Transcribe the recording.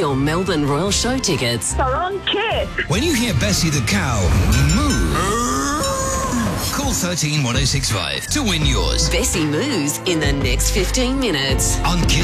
your Melbourne Royal Show tickets. They're on Kiss. When you hear Bessie the cow moo, call 13 1065 to win yours. Bessie moves in the next 15 minutes. On Kiss